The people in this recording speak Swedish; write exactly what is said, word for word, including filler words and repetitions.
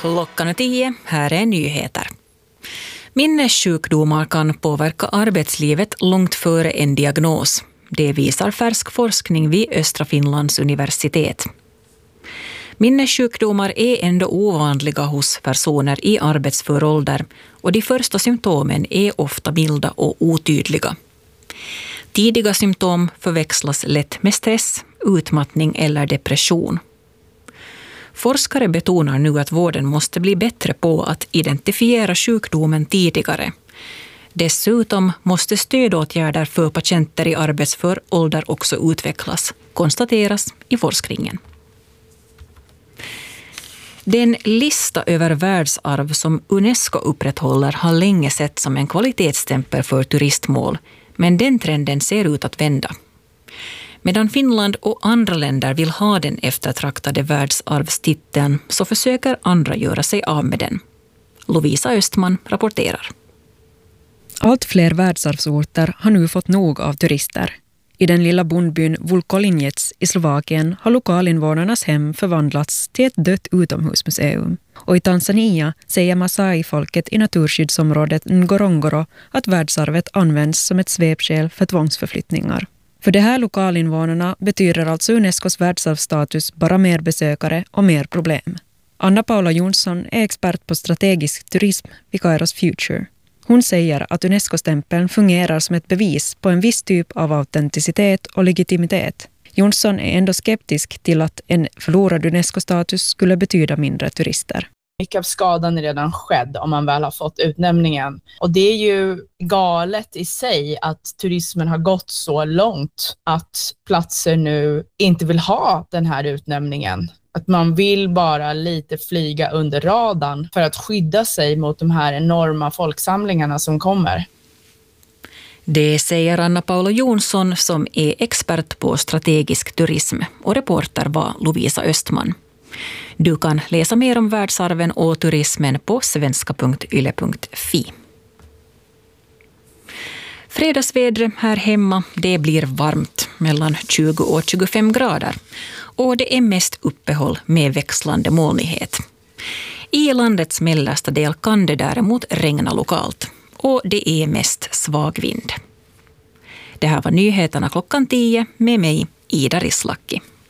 Klockan är tio, här är nyheter. Minnessjukdomar kan påverka arbetslivet långt före en diagnos. Det visar färsk forskning vid Östra Finlands universitet. Minnessjukdomar är ändå ovanliga hos personer i arbetsför ålder och de första symptomen är ofta milda och otydliga. Tidiga symptom förväxlas lätt med stress, utmattning eller depression. Forskare betonar nu att vården måste bli bättre på att identifiera sjukdomen tidigare. Dessutom måste stödåtgärder för patienter i arbetsför ålder också utvecklas, konstateras i forskningen. Den lista över världsarv som UNESCO upprätthåller har länge sett som en kvalitetsstämpel för turistmål, men den trenden ser ut att vända. Medan Finland och andra länder vill ha den eftertraktade världsarvstiteln så försöker andra göra sig av med den. Lovisa Östman rapporterar. Allt fler världsarvsorter har nu fått nog av turister. I den lilla bondbyn Vulkolinets i Slovakien har lokalinvånarnas hem förvandlats till ett dött utomhusmuseum. Och i Tanzania säger Masai-folket i naturskyddsområdet Ngorongoro att världsarvet används som ett svepskäl för tvångsförflyttningar. För de här lokalinvånarna betyder alltså Unescos världsarvsstatus bara mer besökare och mer problem. Anna Paula Jonsson är expert på strategisk turism vid Kairos Future. Hon säger att UNESCO-stämpeln fungerar som ett bevis på en viss typ av autenticitet och legitimitet. Jonsson är ändå skeptisk till att en förlorad UNESCO-status skulle betyda mindre turister. Mycket av skadan är redan skedd om man väl har fått utnämningen. Och det är ju galet i sig att turismen har gått så långt att platser nu inte vill ha den här utnämningen. Att man vill bara lite flyga under radarn för att skydda sig mot de här enorma folksamlingarna som kommer. Det säger Anna Paula Jonsson som är expert på strategisk turism, och reporter var Lovisa Östman. Du kan läsa mer om världsarven och turismen på svenska punkt yle punkt fi. Fredagsvädret här hemma, det blir varmt mellan tjugo och tjugofem grader. Och det är mest uppehåll med växlande molnighet. I landets mellersta del kan det däremot regna lokalt. Och det är mest svag vind. Det här var nyheterna klockan tio med mig, Ida Rislaki.